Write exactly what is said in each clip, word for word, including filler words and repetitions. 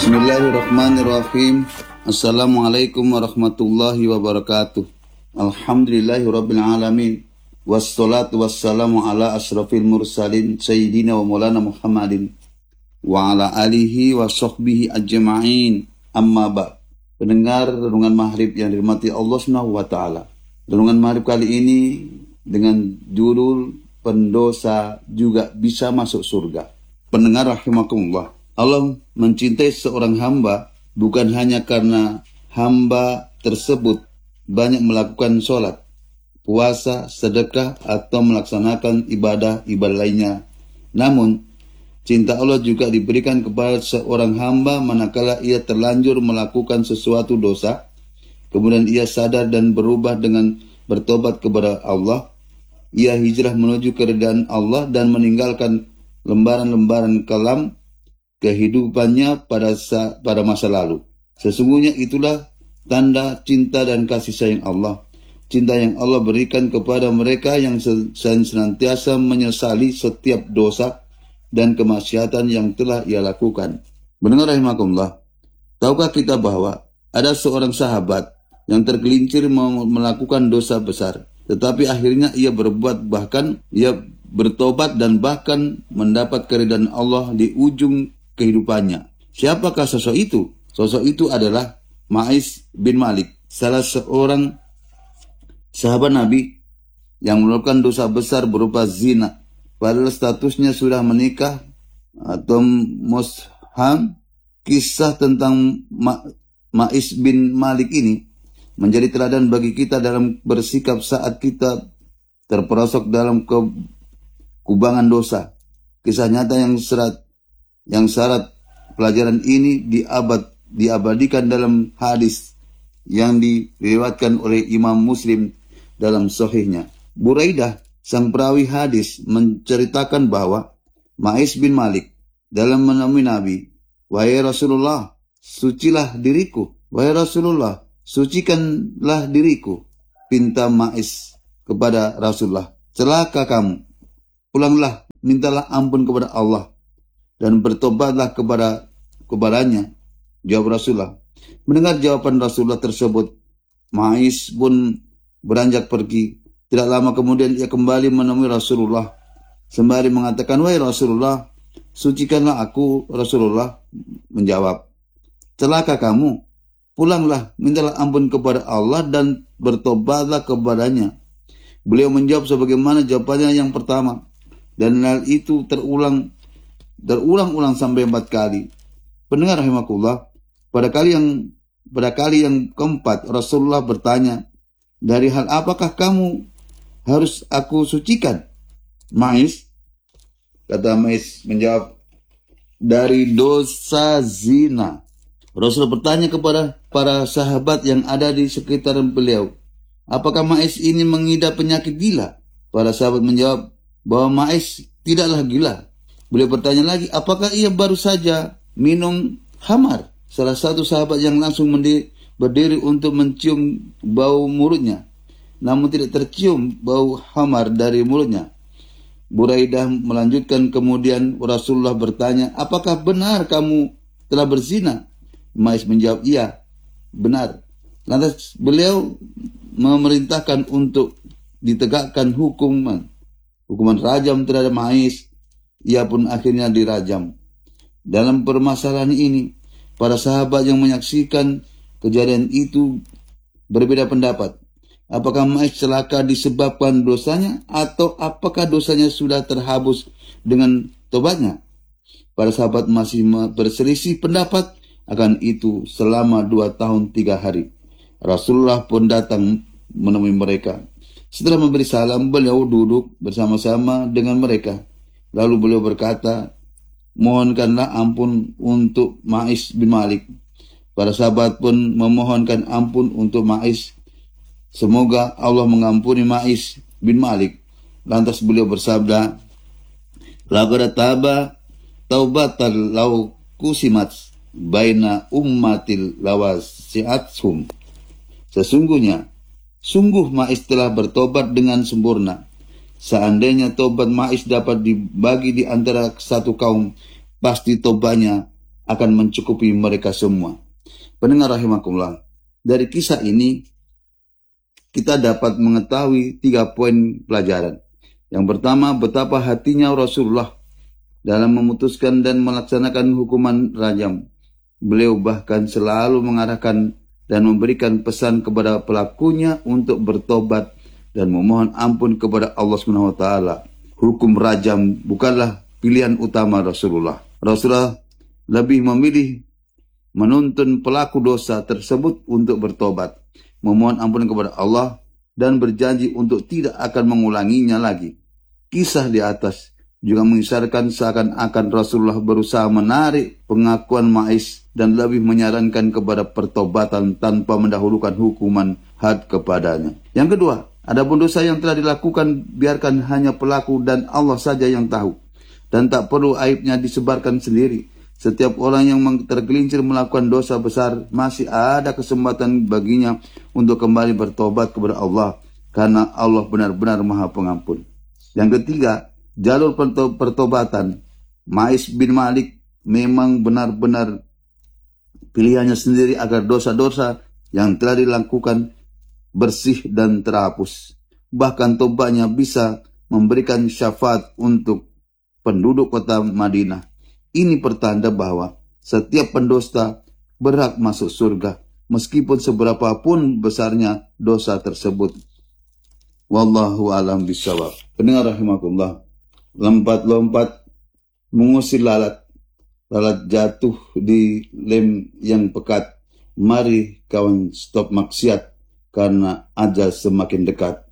Bismillahirrahmanirrahim. Assalamualaikum warahmatullahi wabarakatuh. Alhamdulillahirabbil alamin. Wassalatu wassalamu ala asrafil mursalin sayyidina wa maulana Muhammadin wa ala alihi wa sahbihi ajma'in. Amma ba'. Pendengar renungan maghrib yang dirahmati Allah Subhanahu wa taala. Renungan maghrib kali ini dengan judul pendosa juga bisa masuk surga. Pendengar rahimakumullah. Allah mencintai seorang hamba bukan hanya karena hamba tersebut banyak melakukan sholat, puasa, sedekah, atau melaksanakan ibadah-ibadah lainnya. Namun, cinta Allah juga diberikan kepada seorang hamba manakala ia terlanjur melakukan sesuatu dosa, kemudian ia sadar dan berubah dengan bertobat kepada Allah. Ia hijrah menuju keridhaan Allah dan meninggalkan lembaran-lembaran kelam kehidupannya pada sa- pada masa lalu. Sesungguhnya itulah tanda cinta dan kasih sayang Allah. Cinta yang Allah berikan kepada mereka yang senantiasa menyesali setiap dosa dan kemaksiatan yang telah ia lakukan. Mendengar rahimakumullah, tahukah kita bahwa ada seorang sahabat yang tergelincir melakukan dosa besar, tetapi akhirnya ia berbuat, bahkan ia bertobat dan bahkan mendapat keridhaan Allah di ujung kehidupannya. Siapakah sosok itu? Sosok itu adalah Ma'is bin Malik, salah seorang sahabat Nabi yang melakukan dosa besar berupa zina. Padahal statusnya sudah menikah atau musham. Kisah tentang Ma- Ma'is bin Malik ini menjadi teladan bagi kita dalam bersikap saat kita terperosok dalam ke kubangan dosa. Kisah nyata yang serat yang syarat pelajaran ini diabad, diabadikan dalam hadis yang diriwayatkan oleh Imam Muslim dalam sahihnya. Buraidah, sang perawi hadis, menceritakan bahwa Ma'is bin Malik dalam menemui Nabi, "Wahai Rasulullah, sucilah diriku. Wahai Rasulullah, sucikanlah diriku." Pinta Ma'is kepada Rasulullah, "Celaka kamu. Pulanglah, mintalah ampun kepada Allah dan bertobatlah kepada kepadanya." Jawab Rasulullah. Mendengar jawaban Rasulullah tersebut, Ma'is pun beranjak pergi. Tidak lama kemudian ia kembali menemui Rasulullah sembari mengatakan, "Wahai Rasulullah, sucikanlah aku." Rasulullah menjawab, "Celaka kamu. Pulanglah, mintalah ampun kepada Allah dan bertobatlah kepadanya." Beliau menjawab sebagaimana jawabannya yang pertama, dan hal itu terulang Terulang-ulang sampai empat kali. Pendengar rahimakumullah, pada kali yang pada kali yang keempat Rasulullah bertanya, "Dari hal apakah kamu harus aku sucikan, Ma'is?" Kata Ma'is menjawab, "Dari dosa zina." Rasul bertanya kepada para sahabat yang ada di sekitar beliau, "Apakah Ma'is ini mengidap penyakit gila?" Para sahabat menjawab bahwa Ma'is tidaklah gila. Beliau bertanya lagi, "Apakah ia baru saja minum khamar?" Salah satu sahabat yang langsung mendiri, berdiri untuk mencium bau mulutnya, namun tidak tercium bau khamar dari mulutnya. Buraidah melanjutkan, kemudian Rasulullah bertanya, "Apakah benar kamu telah berzina?" Ma'is menjawab, "Iya, benar." Lantas beliau memerintahkan untuk ditegakkan hukuman hukuman rajam terhadap Ma'is. Ia pun akhirnya dirajam. Dalam permasalahan ini, para sahabat yang menyaksikan kejadian itu berbeda pendapat. Apakah Ma'is celaka disebabkan dosanya, atau apakah dosanya sudah terhapus dengan tobatnya? Para sahabat masih berselisih pendapat akan itu selama dua tahun tiga hari. Rasulullah pun datang menemui mereka. Setelah memberi salam, beliau duduk bersama-sama dengan mereka. Lalu beliau berkata, "Mohonkanlah ampun untuk Ma'is bin Malik." Para sahabat pun memohonkan ampun untuk Ma'is. Semoga Allah mengampuni Ma'is bin Malik. Lantas beliau bersabda, "Laqad taba taubatan law kusimat baina ummatil lawasi'athum." Sesungguhnya, sungguh Ma'is telah bertobat dengan sempurna. Seandainya tobat Ma'is dapat dibagi di antara satu kaum, pasti tobatnya akan mencukupi mereka semua. Pendengar rahimakumullah, dari kisah ini kita dapat mengetahui tiga poin pelajaran. Yang pertama, betapa hatinya Rasulullah dalam memutuskan dan melaksanakan hukuman rajam. Beliau bahkan selalu mengarahkan dan memberikan pesan kepada pelakunya untuk bertobat dan memohon ampun kepada Allah subhanahu wa taala. Hukum rajam bukanlah pilihan utama Rasulullah. Rasulullah lebih memilih menuntun pelaku dosa tersebut untuk bertobat, memohon ampun kepada Allah, dan berjanji untuk tidak akan mengulanginya lagi. Kisah di atas juga mengisyaratkan seakan-akan Rasulullah berusaha menarik pengakuan Ma'is dan lebih menyarankan kepada pertobatan tanpa mendahulukan hukuman had kepadanya. Yang kedua, adapun dosa yang telah dilakukan biarkan hanya pelaku dan Allah saja yang tahu, dan tak perlu aibnya disebarkan sendiri. Setiap orang yang tergelincir melakukan dosa besar masih ada kesempatan baginya untuk kembali bertobat kepada Allah, karena Allah benar-benar Maha Pengampun. Yang ketiga, jalur pertobatan. Ma'is bin Malik memang benar-benar pilihannya sendiri agar dosa-dosa yang telah dilakukan bersih dan terhapus. Bahkan tobatnya bisa memberikan syafaat untuk penduduk kota Madinah. Ini pertanda bahwa setiap pendosta berhak masuk surga, meskipun seberapapun besarnya dosa tersebut. Wallahu alam bisawab. Pendengar rahimakumullah, lompat-lompat mengusir lalat, lalat jatuh di lem yang pekat. Mari kawan stop maksiat, karena ajal semakin dekat.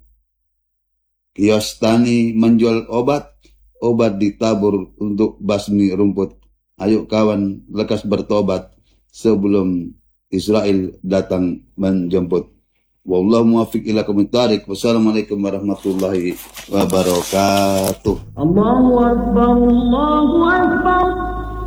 Kios tani menjual obat, obat ditabur untuk basmi rumput. Ayo kawan lekas bertobat sebelum Israel datang menjemput. Wallahu muwaffiq ila aqwamit thariq. Wassalamualaikum warahmatullahi wabarakatuh. Allahu akbar, Allahu akbar.